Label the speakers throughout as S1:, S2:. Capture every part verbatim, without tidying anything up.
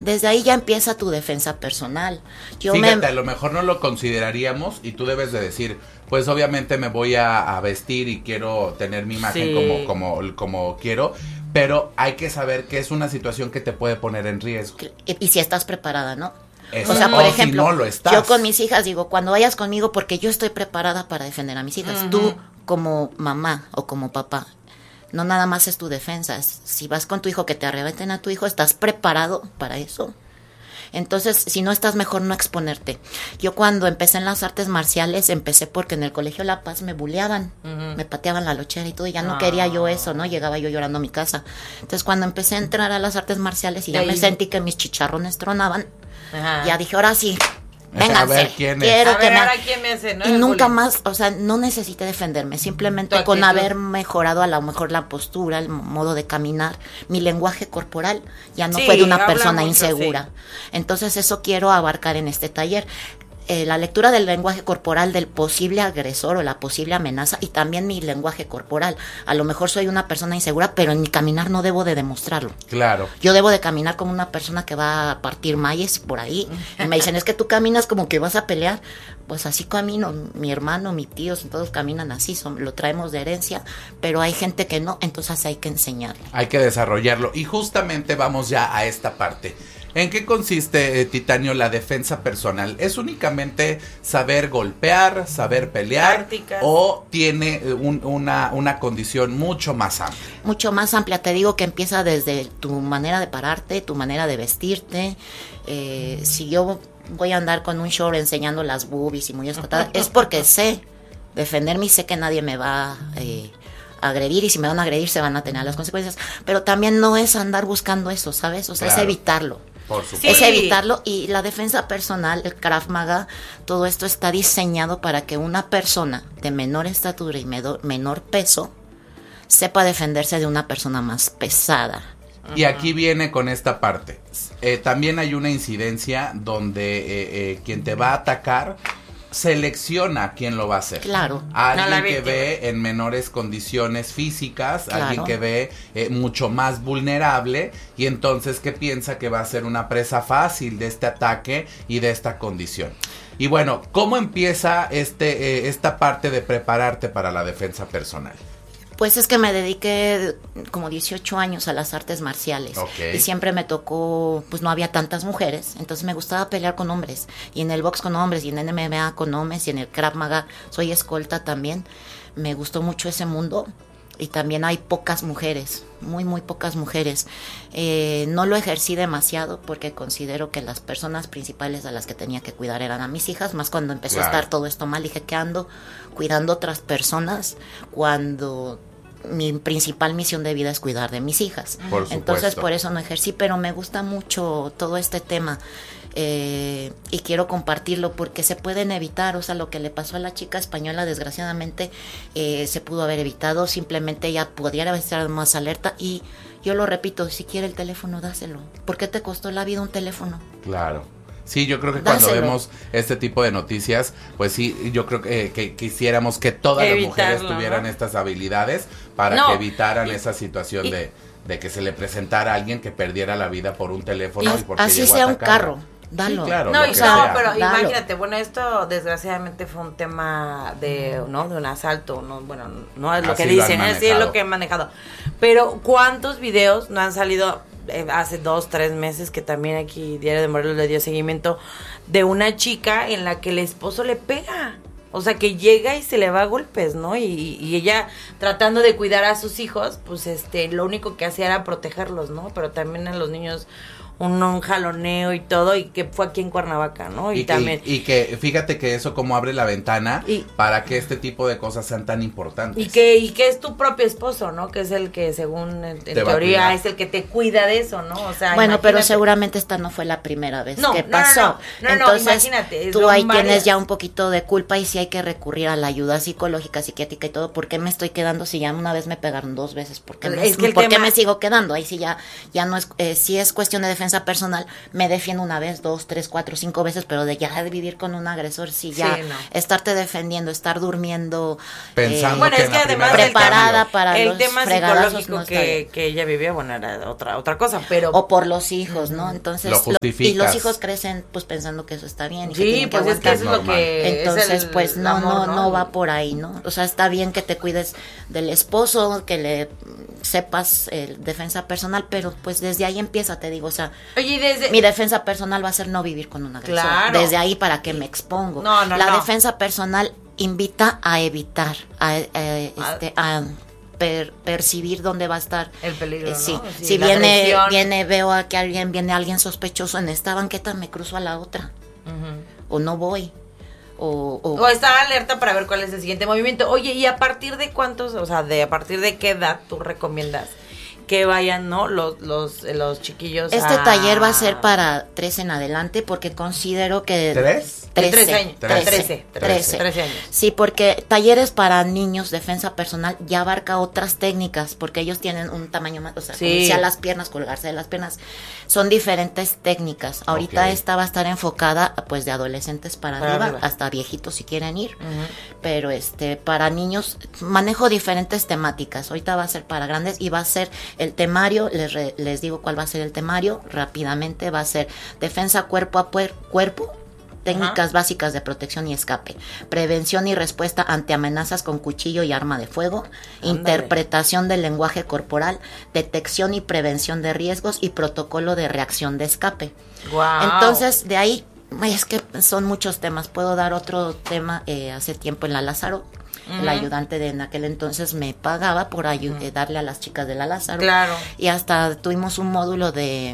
S1: Desde ahí ya empieza tu defensa personal. Yo
S2: Fíjate,
S1: me...
S2: a lo mejor no lo consideraríamos y tú debes de decir, pues obviamente me voy a, a vestir y quiero tener mi imagen
S3: Sí.
S2: como, como, como quiero, pero hay que saber que es una situación que te puede poner en riesgo.
S1: Y si estás preparada, ¿no?
S2: Eso,
S1: O sea, por
S2: o
S1: ejemplo,
S2: si no lo estás.
S1: yo con mis hijas digo, cuando vayas conmigo, porque yo estoy preparada para defender a mis hijas.
S3: Ujú.
S1: Tú, como mamá o como papá, no nada más es tu defensa. Es, si vas con tu hijo que te arrebenten a tu hijo, ¿estás preparado para eso? Entonces, si no estás, mejor no exponerte. Yo cuando empecé en las artes marciales, empecé porque en el Colegio La Paz me buleaban,
S3: Ujú.
S1: me pateaban la lochera y todo, y ya no
S3: Ah.
S1: quería yo eso, ¿no? Llegaba yo llorando a mi casa. Entonces, cuando empecé a entrar a las artes marciales y ya
S3: De
S1: me
S3: ahí.
S1: sentí que mis chicharrones tronaban,
S3: Ajá.
S1: ya dije, ahora sí,
S2: A
S1: vénganse,
S2: ver, ¿quién es?
S1: quiero
S3: A
S1: que
S3: ver,
S1: me...
S3: ahora quién me hace, ¿no?
S1: Y
S3: El
S1: nunca
S3: bullying.
S1: más, o sea, no necesité defenderme, simplemente
S3: Tu
S1: con
S3: actitud.
S1: haber mejorado a lo mejor la postura, el modo de caminar, mi lenguaje corporal ya no
S3: Sí,
S1: fue de una
S3: habla
S1: persona
S3: mucho,
S1: insegura. Entonces eso quiero abarcar en este taller. Eh, la lectura del lenguaje corporal del posible agresor o la posible amenaza y también mi lenguaje corporal. A lo mejor soy una persona insegura, pero en mi caminar no debo de demostrarlo.
S2: Claro.
S1: Yo debo de caminar como una persona que va a partir mayes por ahí. Y me dicen, es que tú caminas como que vas a pelear. Pues así camino. Mi hermano, mi tío, todos caminan así. Son, lo traemos de herencia. Pero hay gente que no, entonces hay que enseñarle.
S2: Hay que desarrollarlo. Y justamente vamos ya a esta parte. ¿En qué consiste, eh, Titanio, la defensa personal? ¿Es únicamente saber golpear, saber pelear?
S3: Prácticas.
S2: ¿O tiene eh, un- una, una condición mucho más amplia?
S1: Mucho más amplia. Te digo que empieza desde tu manera de pararte, tu manera de vestirte. Eh, si yo voy a andar con un short enseñando las boobies y muy escotadas, es porque sé defenderme y sé que nadie me va eh, a agredir, y si me van a agredir se van a tener las consecuencias. Pero también no es andar buscando eso, ¿sabes? O sea,
S2: Claro.
S1: es evitarlo.
S2: Por
S3: Sí.
S2: supuesto.
S1: Es evitarlo, y la defensa personal, el Krav Maga, todo esto está diseñado para que una persona de menor estatura y menor, menor peso sepa defenderse de una persona más pesada.
S2: Y aquí viene con esta parte. Eh, también hay una incidencia donde eh, eh, quien te va a atacar selecciona a quién lo va a hacer.
S1: Claro.
S2: A
S3: No, la
S2: alguien que
S3: víctima.
S2: ve en menores condiciones físicas,
S1: Claro.
S2: alguien que ve eh, mucho más vulnerable y entonces que piensa que va a ser una presa fácil de este ataque y de esta condición. Y bueno, ¿cómo empieza este eh, esta parte de prepararte para la defensa personal?
S1: Pues es que me dediqué como dieciocho años a las artes marciales.
S2: Ok.
S1: Y siempre me tocó, pues no había tantas mujeres, entonces me gustaba pelear con hombres. Y en el box con hombres, y en M M A con hombres, y en el Krav Maga soy escolta también. Me gustó mucho ese mundo. Y también hay pocas mujeres, muy, muy pocas mujeres. Eh, no lo ejercí demasiado porque considero que las personas principales a las que tenía que cuidar eran a mis hijas, más cuando empezó
S2: Claro.
S1: a estar todo esto mal. Dije, ¿qué ando cuidando otras personas cuando mi principal misión de vida es cuidar de mis hijas?
S2: Por
S1: Entonces,
S2: supuesto.
S1: por eso no ejercí, pero me gusta mucho todo este tema. Eh, y quiero compartirlo porque se pueden evitar, o sea, lo que le pasó a la chica española desgraciadamente eh, se pudo haber evitado, simplemente ella pudiera estar más alerta. Y yo lo repito, si quiere el teléfono, dáselo. ¿Por qué te costó la vida un teléfono?
S2: Claro. Sí, yo creo que cuando
S1: Dáselo.
S2: vemos este tipo de noticias, pues sí, yo creo que, que quisiéramos que todas las mujeres
S3: Evitarlo,
S2: tuvieran
S3: ¿no?
S2: estas habilidades para
S3: No,
S2: que evitaran
S3: y-
S2: esa situación
S3: y-
S2: de, de que se le presentara a alguien que perdiera la vida por un teléfono. y porque
S1: Así
S2: llegó a
S1: sea un
S2: atacarla.
S1: carro, dalo.
S2: Sí, claro,
S3: No,
S2: lo
S3: y
S2: que
S3: no,
S2: sea.
S3: pero
S1: Dalo.
S3: imagínate, bueno, esto desgraciadamente fue un tema de, ¿no? De un asalto, no, bueno, no es lo
S2: Así
S3: que
S2: lo han
S3: dicen, así es
S2: manejado.
S3: lo que he manejado. Pero ¿cuántos videos no han salido eh, hace dos, tres meses que también aquí Diario de Morelos le dio seguimiento de una chica en la que el esposo le pega? O sea, que llega y se le va a golpes, ¿no? Y, y ella tratando de cuidar a sus hijos, pues este, lo único que hacía era protegerlos, ¿no? Pero también a los niños un, un jaloneo y todo, y que fue aquí en Cuernavaca, ¿no? Y,
S2: Y,
S3: también...
S2: y, y que fíjate que eso como abre la ventana
S3: Y-
S2: para que este tipo de cosas sean tan importantes.
S3: Y que, y que es tu propio esposo, ¿no? Que es el que, según en, en
S2: Te va a
S3: teoría,
S2: cuidar.
S3: es el que te cuida de eso, ¿no? O sea,
S1: Bueno, pero
S3: imagínate.
S1: seguramente esta no fue la primera vez
S3: No,
S1: que
S3: no, no,
S1: pasó.
S3: no, no, no,
S1: Entonces,
S3: imagínate,
S1: tú
S3: son
S1: ahí
S3: varias.
S1: tienes ya un poquito de culpa, y sí hay que recurrir a la ayuda psicológica, psiquiátrica y todo. ¿Por qué me estoy quedando si ya una vez me pegaron dos veces? ¿Por qué me,
S3: Es que el
S1: ¿por qué
S3: tema-
S1: me sigo quedando? Ahí sí ya, ya no es, eh, sí es cuestión de defensa defensa personal, me defiendo una vez, dos, tres, cuatro, cinco veces, pero de ya de vivir con un agresor, sí, ya
S3: Sí, no.
S1: estarte defendiendo, estar durmiendo,
S2: Pensando
S1: eh,
S3: Bueno,
S2: que
S3: es
S2: en
S3: que
S2: la
S3: además
S2: primera
S3: el
S1: preparada
S2: cambio.
S1: para
S3: el
S1: los
S3: tema
S1: fregadazos
S3: psicológico
S1: no está
S3: que,
S1: bien.
S3: que ella vivía, bueno, era otra otra cosa, pero
S1: O por los hijos, ¿no? Entonces,
S2: Lo
S1: lo-
S2: justificas.
S1: y los hijos crecen pues pensando que eso está bien. Y que
S3: sí,
S1: tienen que
S3: pues es que
S1: aguantar.
S3: eso es lo
S2: Normal.
S3: que
S1: Entonces,
S3: es el
S1: pues no,
S3: amor,
S1: no, no va por ahí, ¿no? O sea, está bien que te cuides del esposo, que le sepas eh, defensa personal, pero pues desde ahí empieza, te digo, o sea,
S3: Oye, y desde
S1: mi defensa personal va a ser no vivir con un agresor.
S3: Claro.
S1: Desde ahí, ¿para qué me expongo?
S3: No, no,
S1: La
S3: no.
S1: defensa personal invita a evitar, a, eh,
S3: Ah.
S1: este, a per- percibir dónde va a estar.
S3: el peligro,
S1: Eh,
S3: ¿no?
S1: sí,
S3: Sí,
S1: si
S3: la
S1: viene,
S3: agresión.
S1: viene, veo a que alguien, viene alguien sospechoso en esta banqueta, me cruzo a la otra.
S3: Ujú.
S1: O no voy. O, o-
S3: O estar alerta para ver cuál es el siguiente movimiento. Oye, ¿y a partir de cuántos, o sea, de a partir de qué edad tú recomiendas que vayan, ¿no? Los, los, los chiquillos
S1: este
S3: a-
S1: taller va a ser para tres en adelante porque considero que...
S2: ¿Tres?
S3: De
S1: Trece,
S3: tres años.
S2: Trece.
S3: Trece.
S1: Trece.
S3: Trece años.
S1: Sí, porque talleres para niños, defensa personal, ya abarca otras técnicas, porque ellos tienen un tamaño más, o sea,
S3: Sí.
S1: como decía, las piernas, colgarse de las piernas, son diferentes técnicas. Ahorita
S2: Ok.
S1: esta va a estar enfocada, pues, de adolescentes para,
S3: Para
S1: arriba,
S3: arriba.
S1: hasta viejitos si quieren ir,
S3: Ujú.
S1: pero este, para niños manejo diferentes temáticas. Ahorita va a ser para grandes y va a ser el temario, les, re- les digo cuál va a ser el temario, rápidamente va a ser defensa cuerpo a puer- cuerpo, técnicas
S3: Ajá.
S1: básicas de protección y escape, prevención y respuesta ante amenazas con cuchillo y arma de fuego, interpretación del lenguaje corporal, detección y prevención de riesgos y protocolo de reacción de escape.
S3: Guau.
S1: Entonces, de ahí, ay, es que son muchos temas. Puedo dar otro tema. Eh, hace tiempo en la Lázaro, el
S3: Ujú.
S1: ayudante de en aquel entonces me pagaba por ayu- eh, darle a las chicas de la Lázaro.
S3: Claro.
S1: Y hasta tuvimos un módulo de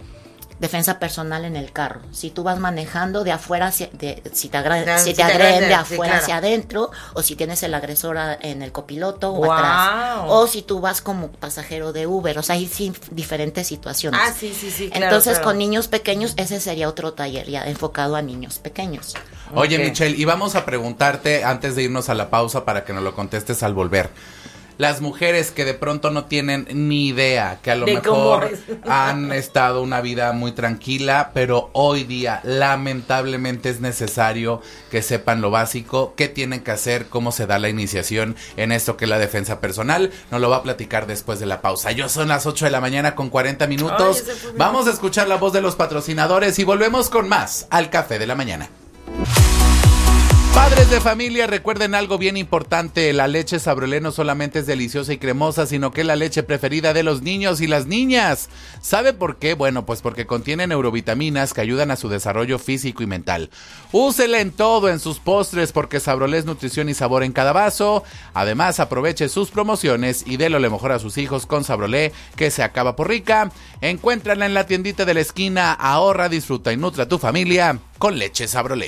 S1: defensa personal en el carro. Si tú vas manejando de afuera hacia, de, si te, agra-
S3: Ya,
S1: si
S3: si
S1: te
S3: te
S1: agreden
S3: agreden,
S1: de
S3: sí,
S1: afuera
S3: claro.
S1: hacia adentro, o si tienes el agresor a- en el copiloto o
S3: Guau.
S1: atrás, o si tú vas como pasajero de Uber, o sea, hay sí, diferentes situaciones.
S3: Ah, sí, sí, sí, claro,
S1: Entonces,
S3: claro.
S1: con niños pequeños, ese sería otro taller ya enfocado a niños pequeños.
S2: Oye,
S3: Ok.
S2: Michelle, y vamos a preguntarte antes de irnos a la pausa para que nos lo contestes al volver. Las mujeres que de pronto no tienen ni idea, que a lo
S3: De cómo
S2: mejor
S3: es.
S2: han estado una vida muy tranquila, pero hoy día lamentablemente es necesario que sepan lo básico, qué tienen que hacer, cómo se da la iniciación en esto que es la defensa personal. Nos lo va a platicar después de la pausa. Yo son las ocho de la mañana con cuarenta minutos.
S3: Ay, ese fue mi-
S2: Vamos a escuchar la voz de los patrocinadores y volvemos con más al Café de la Mañana. Padres de familia, recuerden algo bien importante, la leche Sabrolé no solamente es deliciosa y cremosa, sino que es la leche preferida de los niños y las niñas. ¿Sabe por qué? Bueno, pues porque contiene neurovitaminas que ayudan a su desarrollo físico y mental. Úsela en todo, en sus postres, porque Sabrolé es nutrición y sabor en cada vaso. Además, aproveche sus promociones y délo lo mejor a sus hijos con Sabrolé, que se acaba por rica. Encuéntrala en la tiendita de la esquina, ahorra, disfruta y nutra a tu familia con leche Sabrolé.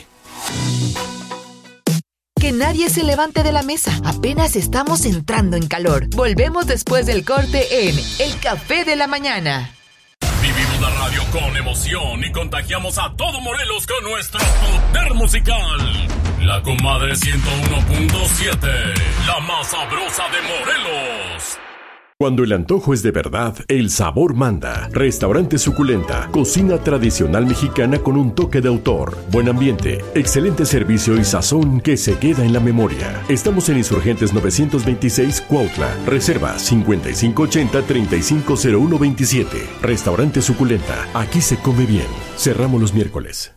S4: Que nadie se levante de la mesa. Apenas estamos entrando en calor. Volvemos después del corte en El Café de la Mañana.
S5: Vivimos la radio con emoción y contagiamos a todo Morelos con nuestro poder musical. La Comadre ciento uno punto siete, la más sabrosa de Morelos.
S6: Cuando el antojo es de verdad, el sabor manda. Restaurante Suculenta, cocina tradicional mexicana con un toque de autor. Buen ambiente, excelente servicio y sazón que se queda en la memoria. Estamos en Insurgentes novecientos veintiséis, Cuautla. Reserva cincuenta y cinco ochenta, treinta y cinco cero uno veintisiete. Restaurante Suculenta, aquí se come bien. Cerramos los miércoles.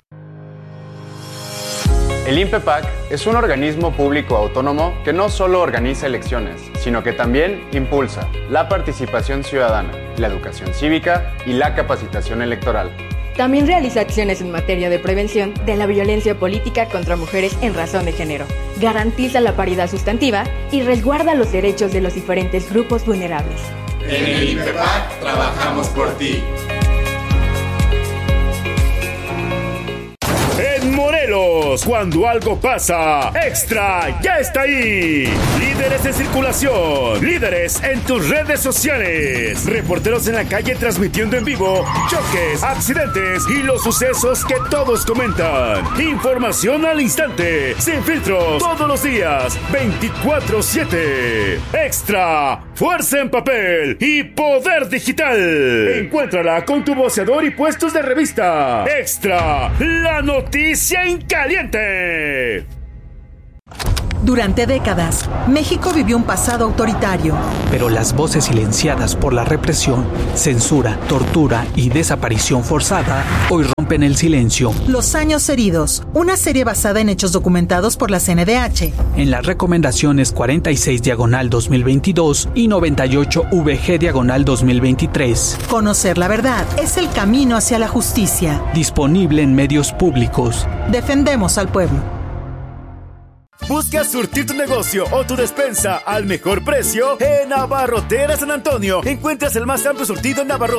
S7: El INPEPAC es un organismo público autónomo que no solo organiza elecciones, sino que también impulsa la participación ciudadana, la educación cívica y la capacitación electoral.
S8: También realiza acciones en materia de prevención de la violencia política contra mujeres en razón de género, garantiza la paridad sustantiva y resguarda los derechos de los diferentes grupos vulnerables.
S9: En el INPEPAC trabajamos por ti.
S10: En Morelos, Infórmalos cuando algo pasa. Extra ya está ahí. Líderes en circulación, líderes en tus redes sociales, reporteros en la calle transmitiendo en vivo choques, accidentes y los sucesos que todos comentan. Información al instante, sin filtros, todos los días, veinticuatro siete. Extra, fuerza en papel y poder digital. Encuéntrala con tu voceador y puestos de revista. Extra, la noticia en caliente.
S11: Durante décadas, México vivió un pasado autoritario.
S12: Pero las voces silenciadas por la represión, censura, tortura y desaparición forzada hoy rompen el silencio.
S11: Los años heridos, una serie basada en hechos documentados por la C N D H.
S12: En las recomendaciones cuarenta y seis diagonal dos mil veintidós y noventa y ocho V G diagonal dos mil veintitrés.
S11: Conocer la verdad es el camino hacia la justicia.
S12: Disponible en medios públicos.
S11: Defendemos al pueblo.
S10: Busca surtir tu negocio o tu despensa al mejor precio en Abarrotera San Antonio. Encuentras el más amplio surtido en abarrotes